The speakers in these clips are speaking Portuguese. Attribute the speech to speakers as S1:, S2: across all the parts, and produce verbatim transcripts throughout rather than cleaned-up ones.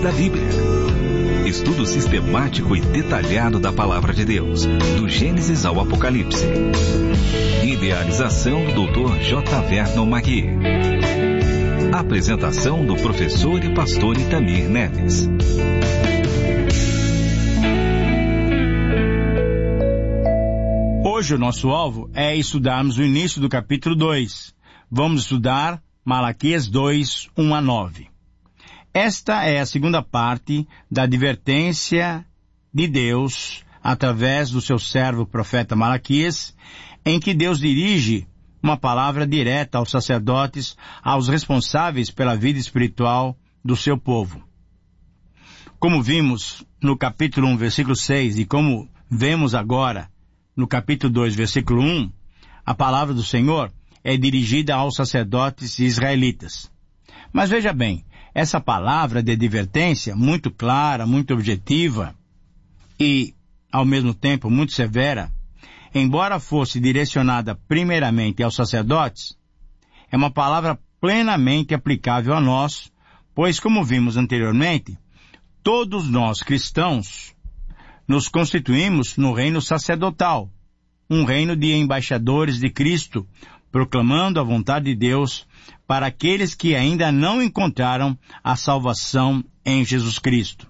S1: da Bíblia. Estudo sistemático e detalhado da Palavra de Deus, do Gênesis ao Apocalipse. Idealização do doutor J. Vernon Magui. Apresentação do professor e pastor Itamir Neves.
S2: Hoje o nosso alvo é estudarmos o início do capítulo dois. Vamos estudar Malaquias dois, um a nove. Esta é a segunda parte da advertência de Deus através do seu servo profeta Malaquias, em que Deus dirige uma palavra direta aos sacerdotes, aos responsáveis pela vida espiritual do seu povo. Como vimos no capítulo um, versículo seis, e como vemos agora no capítulo dois, versículo um, a palavra do Senhor é dirigida aos sacerdotes israelitas. Mas veja bem, essa palavra de advertência, muito clara, muito objetiva e, ao mesmo tempo, muito severa, embora fosse direcionada primeiramente aos sacerdotes, é uma palavra plenamente aplicável a nós, pois, como vimos anteriormente, todos nós cristãos nos constituímos no reino sacerdotal, um reino de embaixadores de Cristo, proclamando a vontade de Deus para aqueles que ainda não encontraram a salvação em Jesus Cristo.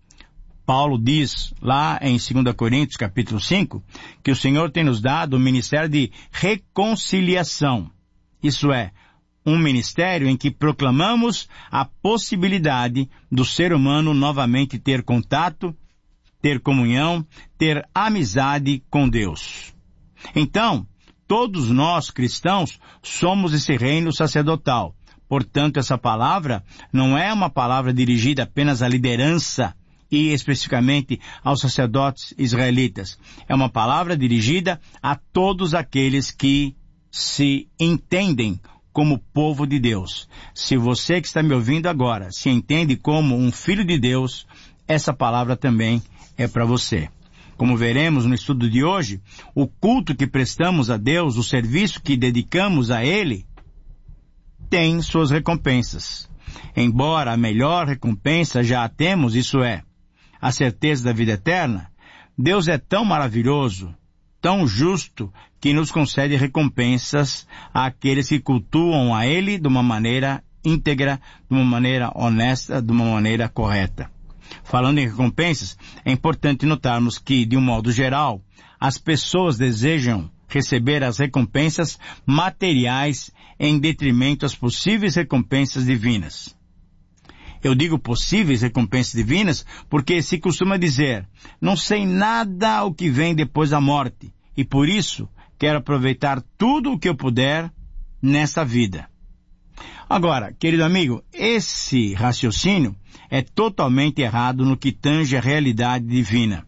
S2: Paulo diz lá em dois Coríntios capítulo cinco, que o Senhor tem nos dado o ministério de reconciliação. Isso é, um ministério em que proclamamos a possibilidade do ser humano novamente ter contato, ter comunhão, ter amizade com Deus. Então, todos nós, cristãos, somos esse reino sacerdotal. Portanto, essa palavra não é uma palavra dirigida apenas à liderança e especificamente aos sacerdotes israelitas. É uma palavra dirigida a todos aqueles que se entendem como povo de Deus. Se você que está me ouvindo agora se entende como um filho de Deus, essa palavra também é para você. Como veremos no estudo de hoje, o culto que prestamos a Deus, o serviço que dedicamos a Ele, tem suas recompensas. Embora a melhor recompensa já a temos, isso é, a certeza da vida eterna, Deus é tão maravilhoso, tão justo, que nos concede recompensas àqueles que cultuam a Ele de uma maneira íntegra, de uma maneira honesta, de uma maneira correta. Falando em recompensas, é importante notarmos que, de um modo geral, as pessoas desejam receber as recompensas materiais em detrimento às possíveis recompensas divinas. Eu digo possíveis recompensas divinas porque se costuma dizer, não sei nada o que vem depois da morte, e por isso quero aproveitar tudo o que eu puder nesta vida. Agora, querido amigo, esse raciocínio é totalmente errado no que tange a realidade divina.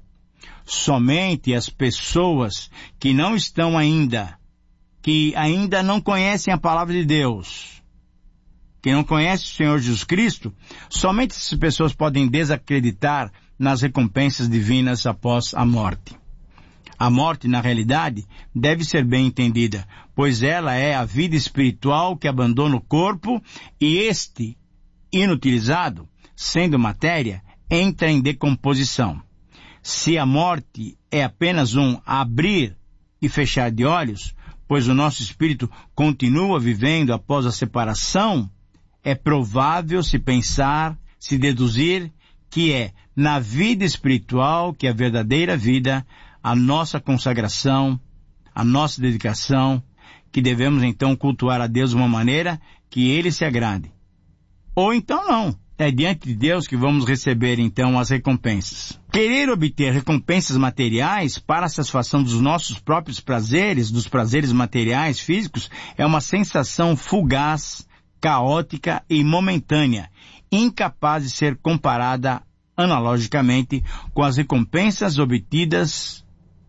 S2: Somente as pessoas que não estão ainda, que ainda não conhecem a palavra de Deus, que não conhecem o Senhor Jesus Cristo, somente essas pessoas podem desacreditar nas recompensas divinas após a morte. A morte, na realidade, deve ser bem entendida, pois ela é a vida espiritual que abandona o corpo e este, inutilizado, sendo matéria, entra em decomposição. Se a morte é apenas um abrir e fechar de olhos, pois o nosso espírito continua vivendo após a separação, é provável se pensar, se deduzir, que é na vida espiritual que a verdadeira vida, a nossa consagração, a nossa dedicação, que devemos então cultuar a Deus de uma maneira que Ele se agrade. Ou então não. É diante de Deus que vamos receber então as recompensas. Querer obter recompensas materiais para a satisfação dos nossos próprios prazeres, dos prazeres materiais físicos, é uma sensação fugaz, caótica e momentânea, incapaz de ser comparada analogicamente com as recompensas obtidas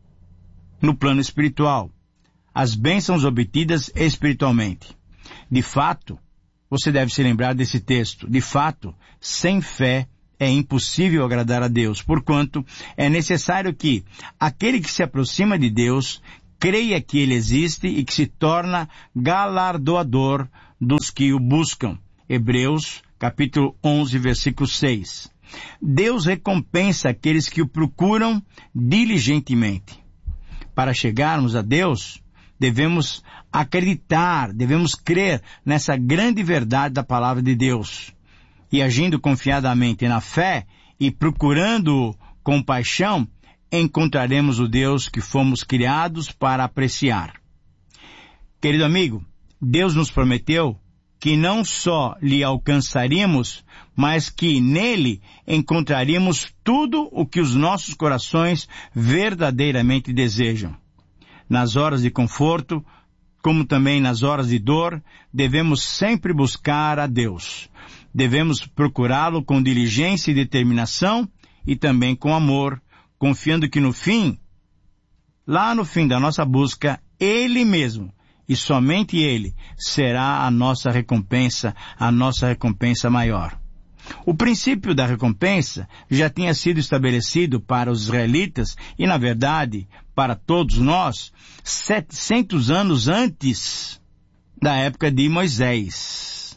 S2: no plano espiritual, as bênçãos obtidas espiritualmente. De fato, você deve se lembrar desse texto. De fato, sem fé é impossível agradar a Deus, porquanto é necessário que aquele que se aproxima de Deus creia que Ele existe e que se torna galardoador dos que o buscam. Hebreus, capítulo onze, versículo seis. Deus recompensa aqueles que o procuram diligentemente. Para chegarmos a Deus, devemos acreditar, devemos crer nessa grande verdade da palavra de Deus. E agindo confiadamente na fé e procurando com paixão, encontraremos o Deus que fomos criados para apreciar. Querido amigo, Deus nos prometeu que não só lhe alcançaríamos, mas que nele encontraríamos tudo o que os nossos corações verdadeiramente desejam. Nas horas de conforto, como também nas horas de dor, devemos sempre buscar a Deus. Devemos procurá-lo com diligência e determinação e também com amor, confiando que no fim, lá no fim da nossa busca, Ele mesmo, e somente Ele, será a nossa recompensa, a nossa recompensa maior. O princípio da recompensa já tinha sido estabelecido para os israelitas e, na verdade, para todos nós, setecentos anos antes da época de Moisés.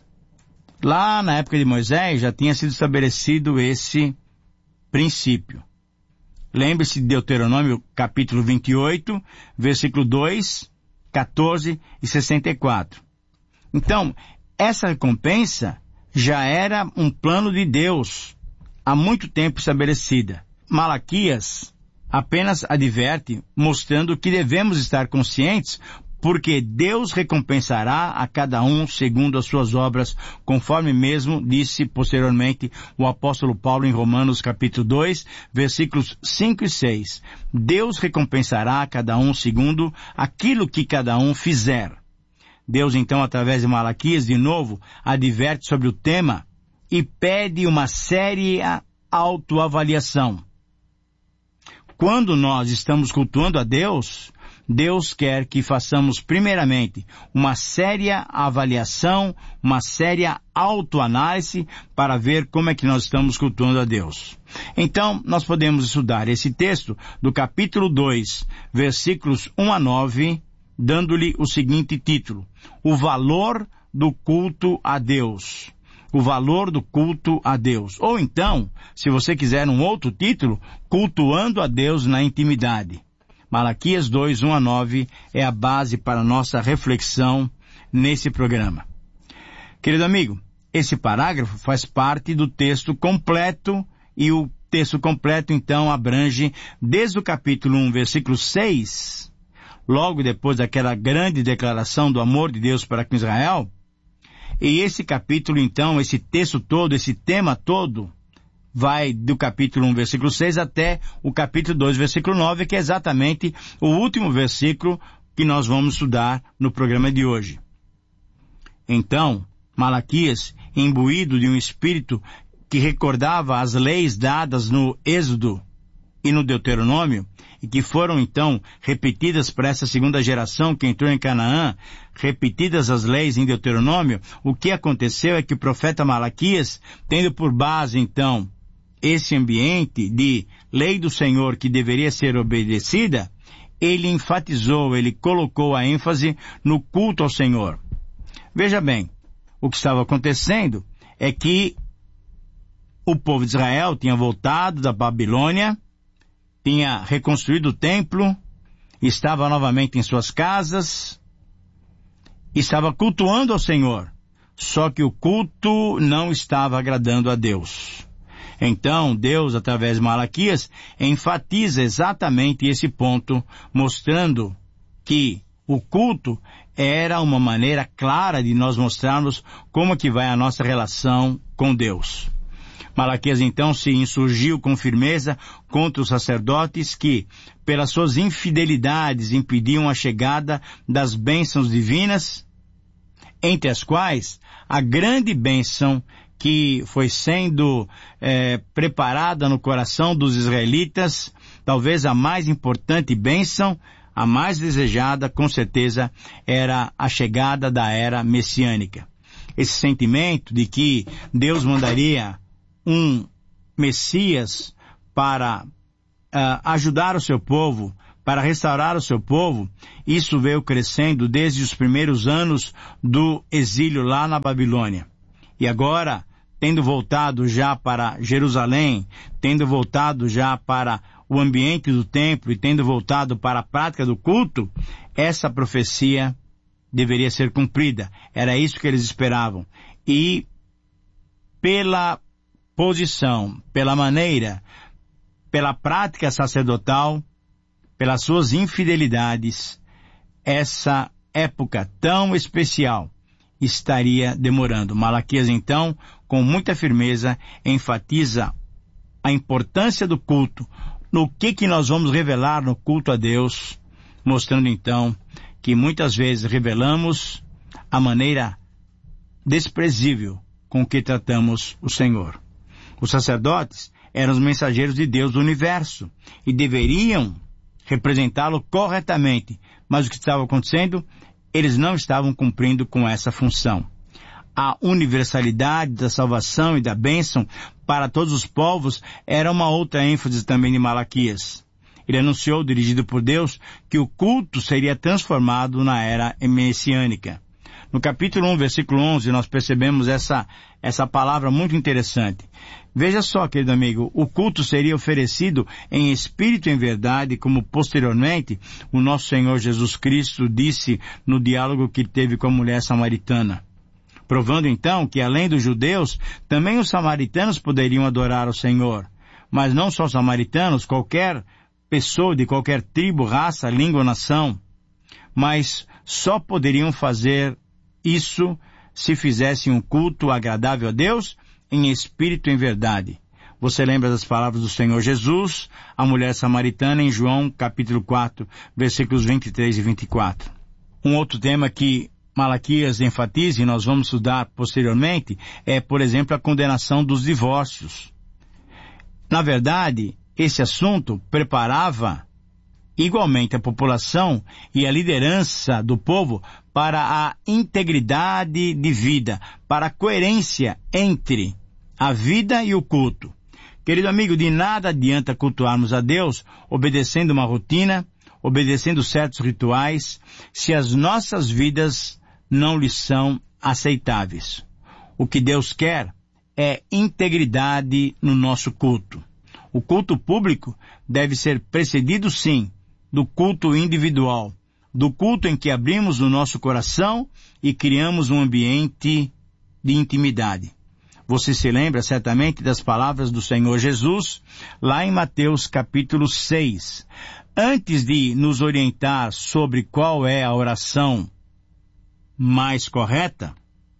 S2: Lá na época de Moisés já tinha sido estabelecido esse princípio. Lembre-se de Deuteronômio capítulo vinte e oito, versículo dois, quatorze e sessenta e quatro. Então, essa recompensa já era um plano de Deus há muito tempo estabelecida. Malaquias apenas adverte, mostrando que devemos estar conscientes, porque Deus recompensará a cada um segundo as suas obras, conforme mesmo disse posteriormente o apóstolo Paulo em Romanos capítulo dois, versículos cinco e seis. Deus recompensará a cada um segundo aquilo que cada um fizer. Deus, então, através de Malaquias, de novo, adverte sobre o tema e pede uma séria autoavaliação. Quando nós estamos cultuando a Deus, Deus quer que façamos, primeiramente, uma séria avaliação, uma séria autoanálise para ver como é que nós estamos cultuando a Deus. Então, nós podemos estudar esse texto do capítulo dois, versículos um a nove, dando-lhe o seguinte título: O valor do culto a Deus. O valor do culto a Deus. Ou então, se você quiser um outro título, Cultuando a Deus na Intimidade. Malaquias dois, um a nove é a base para a nossa reflexão nesse programa. Querido amigo, esse parágrafo faz parte do texto completo e o texto completo então abrange desde o capítulo um, versículo seis, logo depois daquela grande declaração do amor de Deus para com Israel. E esse capítulo então, esse texto todo, esse tema todo, vai do capítulo um, versículo seis, até o capítulo dois, versículo nove, que é exatamente o último versículo que nós vamos estudar no programa de hoje. Então, Malaquias, imbuído de um espírito que recordava as leis dadas no Êxodo e no Deuteronômio, e que foram então repetidas para essa segunda geração que entrou em Canaã, repetidas as leis em Deuteronômio, o que aconteceu é que o profeta Malaquias, tendo por base então esse ambiente de lei do Senhor que deveria ser obedecida, ele enfatizou, ele colocou a ênfase no culto ao Senhor. Veja bem, o que estava acontecendo é que o povo de Israel tinha voltado da Babilônia, tinha reconstruído o templo, estava novamente em suas casas, estava cultuando ao Senhor, só que o culto não estava agradando a Deus. Então, Deus, através de Malaquias, enfatiza exatamente esse ponto, mostrando que o culto era uma maneira clara de nós mostrarmos como que vai a nossa relação com Deus. Malaquias então se insurgiu com firmeza contra os sacerdotes que, pelas suas infidelidades, impediam a chegada das bênçãos divinas, entre as quais a grande bênção que foi sendo é, preparada no coração dos israelitas, talvez a mais importante bênção, a mais desejada, com certeza, era a chegada da era messiânica. Esse sentimento de que Deus mandaria um Messias para uh, ajudar o seu povo, para restaurar o seu povo, isso veio crescendo desde os primeiros anos do exílio lá na Babilônia. E agora tendo voltado já para Jerusalém, tendo voltado já para o ambiente do templo e tendo voltado para a prática do culto, essa profecia deveria ser cumprida. Era isso que eles esperavam. E pela posição, pela maneira, pela prática sacerdotal, pelas suas infidelidades, essa época tão especial estaria demorando. Malaquias, então, com muita firmeza, enfatiza a importância do culto, no que que nós vamos revelar no culto a Deus, mostrando, então, que muitas vezes revelamos a maneira desprezível com que tratamos o Senhor. Os sacerdotes eram os mensageiros de Deus do universo e deveriam representá-lo corretamente, mas o que estava acontecendo? Eles não estavam cumprindo com essa função. A universalidade da salvação e da bênção para todos os povos era uma outra ênfase também de Malaquias. Ele anunciou, dirigido por Deus, que o culto seria transformado na era messiânica. No capítulo um, versículo onze, nós percebemos essa, essa palavra muito interessante. Veja só, querido amigo, o culto seria oferecido em espírito e em verdade, como posteriormente o nosso Senhor Jesus Cristo disse no diálogo que teve com a mulher samaritana. Provando então que além dos judeus, também os samaritanos poderiam adorar o Senhor. Mas não só os samaritanos, qualquer pessoa de qualquer tribo, raça, língua ou nação. Mas só poderiam fazer isso se fizessem um culto agradável a Deus em espírito e em verdade. Você lembra das palavras do Senhor Jesus, a mulher samaritana, em João capítulo quatro, versículos vinte e três e vinte e quatro. Um outro tema que Malaquias enfatiza, e nós vamos estudar posteriormente, é, por exemplo, a condenação dos divórcios. Na verdade, esse assunto preparava igualmente a população e a liderança do povo para a integridade de vida, para a coerência entre a vida e o culto. Querido amigo, de nada adianta cultuarmos a Deus obedecendo uma rotina, obedecendo certos rituais, se as nossas vidas não lhe são aceitáveis. O que Deus quer é integridade no nosso culto. O culto público deve ser precedido, sim, do culto individual, do culto em que abrimos o nosso coração e criamos um ambiente de intimidade. Você se lembra certamente das palavras do Senhor Jesus, lá em Mateus capítulo seis. Antes de nos orientar sobre qual é a oração mais correta,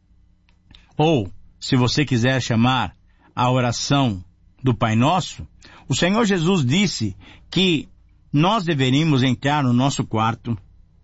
S2: ou, se você quiser chamar, a oração do Pai Nosso, o Senhor Jesus disse que nós deveríamos entrar no nosso quarto,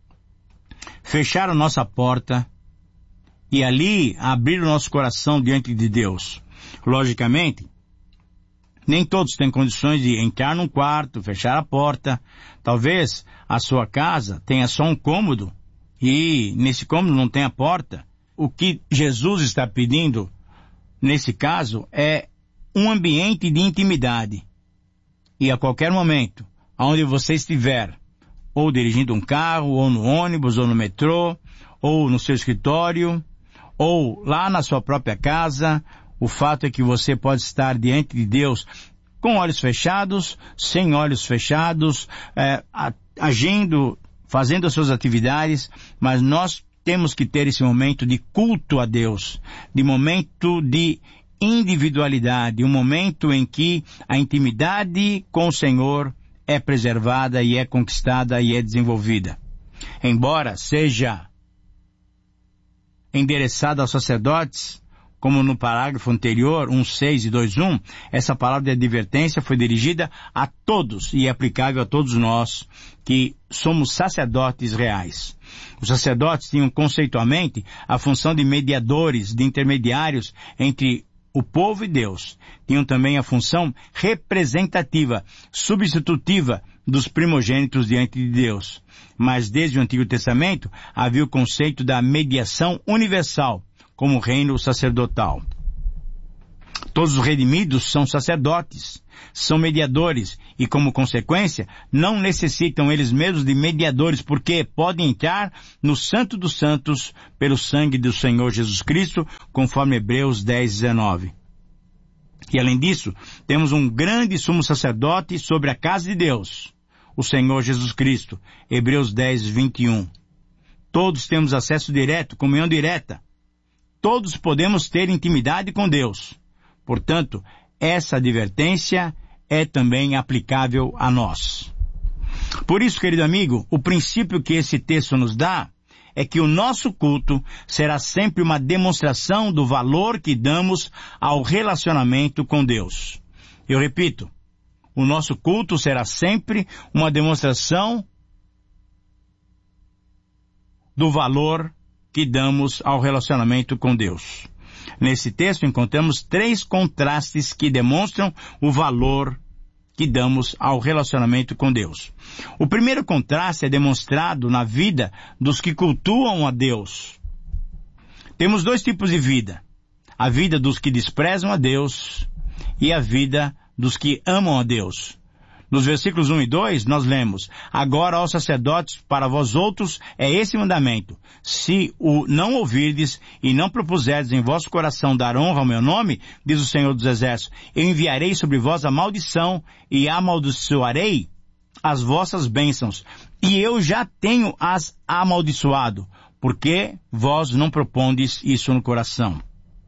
S2: fechar a nossa porta e ali abrir o nosso coração diante de Deus. Logicamente, nem todos têm condições de entrar num quarto, fechar a porta. Talvez a sua casa tenha só um cômodo e nesse cômodo não tem a porta. O que Jesus está pedindo, nesse caso, é um ambiente de intimidade. E a qualquer momento, aonde você estiver, ou dirigindo um carro, ou no ônibus, ou no metrô, ou no seu escritório, ou lá na sua própria casa, o fato é que você pode estar diante de Deus com olhos fechados, sem olhos fechados, é, agindo, fazendo as suas atividades, mas nós temos que ter esse momento de culto a Deus, de momento de individualidade, um momento em que a intimidade com o Senhor é preservada e é conquistada e é desenvolvida. Embora seja endereçada aos sacerdotes, como no parágrafo anterior, um seis e dois um, essa palavra de advertência foi dirigida a todos e é aplicável a todos nós que somos sacerdotes reais. Os sacerdotes tinham conceitualmente a função de mediadores, de intermediários entre o povo e Deus. Tinham também a função representativa, substitutiva dos primogênitos diante de Deus. Mas desde o Antigo Testamento havia o conceito da mediação universal como reino sacerdotal. Todos os redimidos são sacerdotes, são mediadores e, como consequência, não necessitam eles mesmos de mediadores, porque podem entrar no Santo dos Santos pelo sangue do Senhor Jesus Cristo, conforme Hebreus dez, dezenove. E além disso, temos um grande sumo sacerdote sobre a casa de Deus, o Senhor Jesus Cristo. Hebreus dez, vinte e um. Todos temos acesso direto, comunhão direta. Todos podemos ter intimidade com Deus. Portanto, essa advertência é também aplicável a nós. Por isso, querido amigo, o princípio que esse texto nos dá é que o nosso culto será sempre uma demonstração do valor que damos ao relacionamento com Deus. Eu repito, o nosso culto será sempre uma demonstração do valor que damos ao relacionamento com Deus. Nesse texto encontramos três contrastes que demonstram o valor que damos ao relacionamento com Deus. O primeiro contraste é demonstrado na vida dos que cultuam a Deus. Temos dois tipos de vida: a vida dos que desprezam a Deus e a vida dos que amam a Deus. Nos versículos um e dois, nós lemos: agora, ó sacerdotes, para vós outros é esse mandamento: se o não ouvirdes e não propuserdes em vosso coração dar honra ao meu nome, diz o Senhor dos Exércitos, eu enviarei sobre vós a maldição e amaldiçoarei as vossas bênçãos. E eu já tenho as amaldiçoado, porque vós não propondes isso no coração.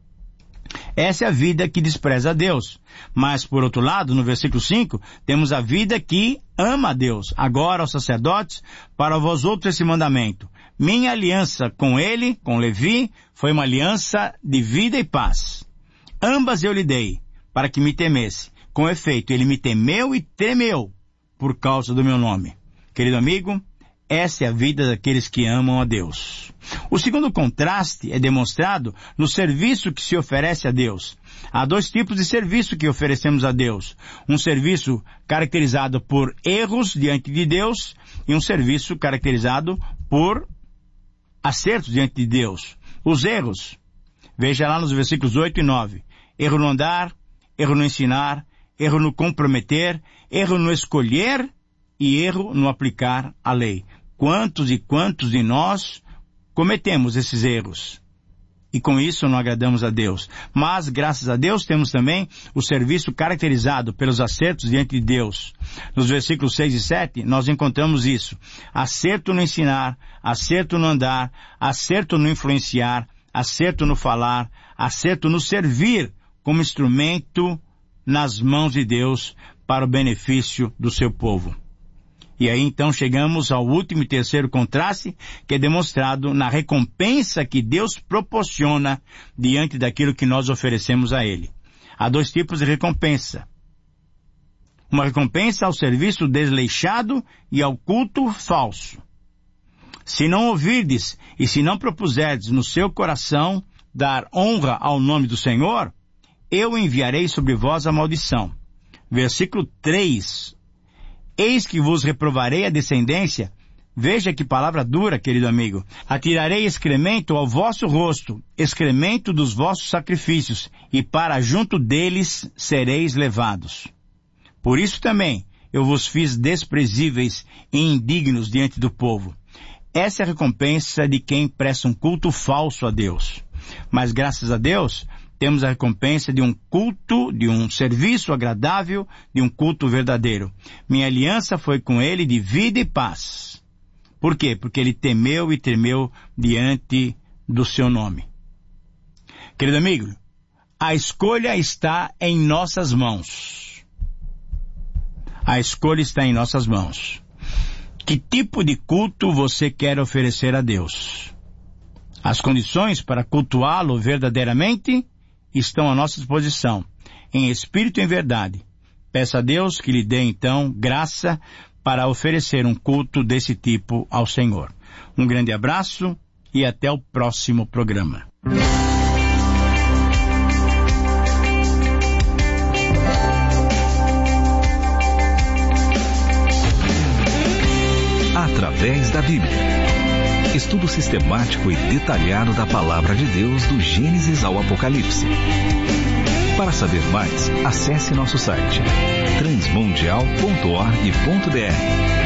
S2: Essa é a vida que despreza a Deus. Mas, por outro lado, no versículo cinco, temos a vida que ama a Deus. Agora, os sacerdotes, para vós outros esse mandamento: minha aliança com ele, com Levi, foi uma aliança de vida e paz. Ambas eu lhe dei, para que me temesse. Com efeito, ele me temeu e tremeu por causa do meu nome. Querido amigo, essa é a vida daqueles que amam a Deus. O segundo contraste é demonstrado no serviço que se oferece a Deus. Há dois tipos de serviço que oferecemos a Deus. Um serviço caracterizado por erros diante de Deus e um serviço caracterizado por acertos diante de Deus. Os erros, veja lá nos versículos oito e nove. Erro no andar, erro no ensinar, erro no comprometer, erro no escolher e erro no aplicar a lei. Quantos e quantos de nós cometemos esses erros? E com isso não agradamos a Deus. Mas, graças a Deus, temos também o serviço caracterizado pelos acertos diante de Deus. Nos versículos seis e sete, nós encontramos isso. Acerto no ensinar, acerto no andar, acerto no influenciar, acerto no falar, acerto no servir como instrumento nas mãos de Deus para o benefício do seu povo. E aí então chegamos ao último e terceiro contraste, que é demonstrado na recompensa que Deus proporciona diante daquilo que nós oferecemos a Ele. Há dois tipos de recompensa. Uma recompensa ao serviço desleixado e ao culto falso. Se não ouvirdes e se não propuserdes no seu coração dar honra ao nome do Senhor, eu enviarei sobre vós a maldição. Versículo três. Eis que vos reprovarei a descendência. Veja que palavra dura, querido amigo. Atirarei excremento ao vosso rosto, excremento dos vossos sacrifícios, e para junto deles sereis levados. Por isso também eu vos fiz desprezíveis e indignos diante do povo. Essa é a recompensa de quem presta um culto falso a Deus. Mas graças a Deus, temos a recompensa de um culto, de um serviço agradável, de um culto verdadeiro. Minha aliança foi com ele de vida e paz. Por quê? Porque ele temeu e tremeu diante do seu nome. Querido amigo, a escolha está em nossas mãos. A escolha está em nossas mãos. Que tipo de culto você quer oferecer a Deus? As condições para cultuá-lo verdadeiramente estão à nossa disposição, em espírito e em verdade. Peça a Deus que lhe dê, então, graça para oferecer um culto desse tipo ao Senhor. Um grande abraço e até o próximo programa.
S1: Através da Bíblia. Estudo sistemático e detalhado da Palavra de Deus do Gênesis ao Apocalipse. Para saber mais, acesse nosso site transmundial ponto org ponto br.